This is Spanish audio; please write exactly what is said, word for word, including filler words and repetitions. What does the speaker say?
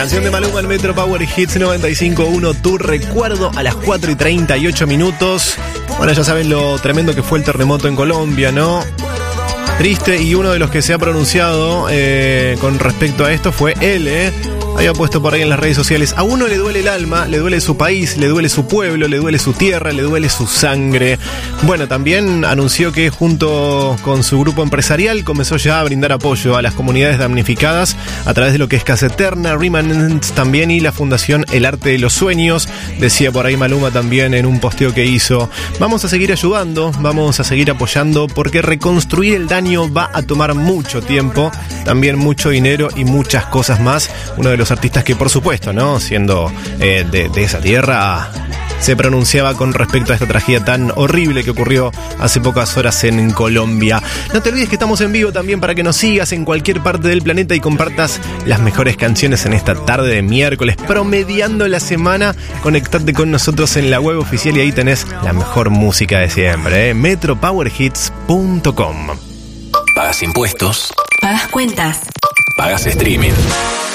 Canción de Maluma en Metro Power Hits noventa y cinco punto uno, tu recuerdo a las cuatro y treinta y ocho minutos. Bueno, ya saben lo tremendo que fue el terremoto en Colombia, ¿no? Triste, y uno de los que se ha pronunciado eh, con respecto a esto fue él, ¿eh? Había puesto por ahí en las redes sociales: a uno le duele el alma, le duele su país, le duele su pueblo, le duele su tierra, le duele su sangre. Bueno, también anunció que junto con su grupo empresarial comenzó ya a brindar apoyo a las comunidades damnificadas a través de lo que es Casa Eterna, Remanents también, y la Fundación El Arte de los Sueños. Decía por ahí Maluma también en un posteo que hizo: vamos a seguir ayudando, vamos a seguir apoyando, porque reconstruir el daño va a tomar mucho tiempo, también mucho dinero y muchas cosas más. Uno de los artistas que, por supuesto, ¿no?, siendo eh, de, de esa tierra, se pronunciaba con respecto a esta tragedia tan horrible que ocurrió hace pocas horas en Colombia. No te olvides que estamos en vivo también para que nos sigas en cualquier parte del planeta y compartas las mejores canciones en esta tarde de miércoles, promediando la semana. Conectate con nosotros en la web oficial y ahí tenés la mejor música de siempre, ¿eh? metro power hits punto com. Pagas impuestos. Pagas cuentas. Pagas streaming.